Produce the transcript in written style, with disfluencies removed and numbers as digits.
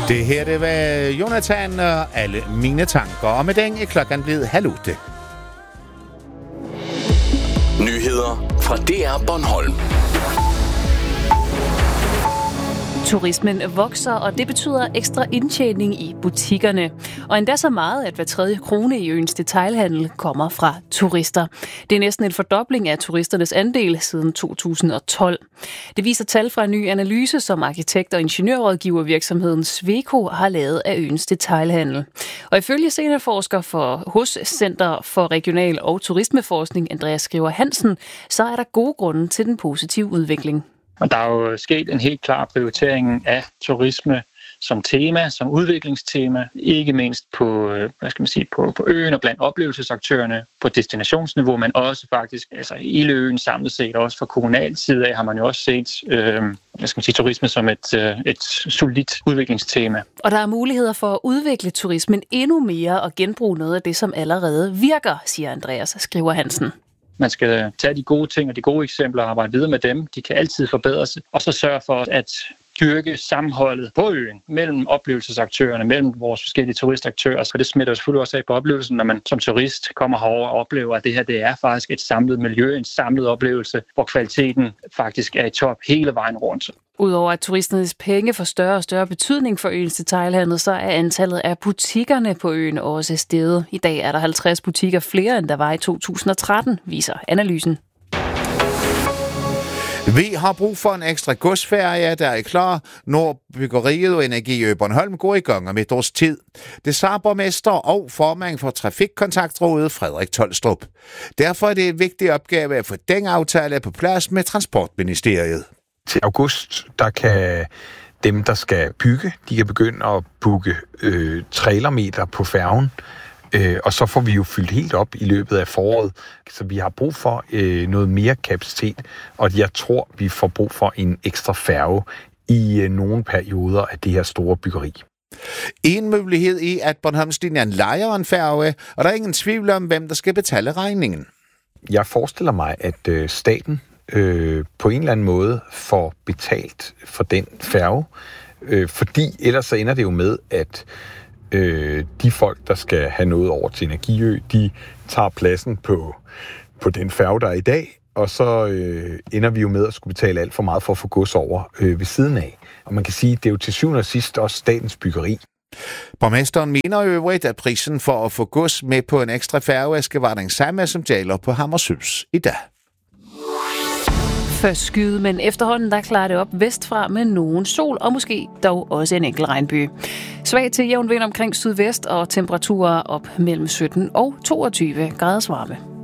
Det her, det var Jonathan og alle mine tanker. Og med den er klokken blevet 7:30. Nyheder fra DR Bornholm. Turismen vokser, og det betyder ekstra indtjening i butikkerne. Og endda så meget, at hver 3. krone i øens detailhandel kommer fra turister. Det er næsten en fordobling af turisternes andel siden 2012. Det viser tal fra en ny analyse, som arkitekt- og ingeniørrådgivervirksomheden Sweco har lavet af øens detailhandel. Og ifølge seniorforsker hos Center for Regional- og Turismeforskning, Andreas Skriver Hansen, så er der gode grunde til den positive udvikling. Og der er jo sket en helt klar prioritering af turisme som tema, som udviklingstema, ikke mindst på, på øen og blandt oplevelsesaktørerne på destinationsniveau, men også faktisk i øen samlet set, også fra kommunal side af har man jo også set turisme som et solidt udviklingstema. Og der er muligheder for at udvikle turismen endnu mere og genbruge noget af det, som allerede virker, siger Andreas Skriver Hansen. Man skal tage de gode ting og de gode eksempler og arbejde videre med dem. De kan altid forbedres. Og så sørge for at dyrke sammenholdet på øen mellem oplevelsesaktørerne, mellem vores forskellige turistaktører. Så det smitter selvfølgelig også af på oplevelsen, når man som turist kommer herover og oplever, at det her det er faktisk et samlet miljø, en samlet oplevelse, hvor kvaliteten faktisk er i top hele vejen rundt. Udover at turisternes penge får større og større betydning for øens detailhandel, så er antallet af butikkerne på øen også steget. I dag er der 50 butikker flere, end der var i 2013, viser analysen. Vi har brug for en ekstra godsfærge, der er klar, når byggeriet og Energiø Bornholm går i gang om et års tid. Det sagde borgmester og formand for Trafikkontaktrådet Frederik Tolstrup. Derfor er det en vigtig opgave at få den aftale på plads med Transportministeriet. Til august, der kan dem, der skal bygge, de kan begynde at booke trailermeter på færgen. Og så får vi jo fyldt helt op i løbet af foråret. Så vi har brug for noget mere kapacitet, og jeg tror, vi får brug for en ekstra færge i nogle perioder af det her store byggeri. En mulighed er, at Bornholmslinjen lejer en færge, og der er ingen tvivl om, hvem der skal betale regningen. Jeg forestiller mig, at staten på en eller anden måde får betalt for den færge, fordi ellers så ender det jo med, at de folk, der skal have noget over til Energiø, de tager pladsen på den færge, der er i dag, og så ender vi jo med at skulle betale alt for meget for at få gods over ved siden af. Og man kan sige, at det er jo til syvende og sidst også statens byggeri. Borgmesteren mener øvrigt, at prisen for at få gods med på en ekstra færge skal være den samme, som gælder på Hammershus i dag. Først skyde, men efterhånden der klarer det op vestfra med nogen sol og måske dog også en enkelt regnby. Svag til jævn vind omkring sydvest og temperaturer op mellem 17 og 22 graders varme.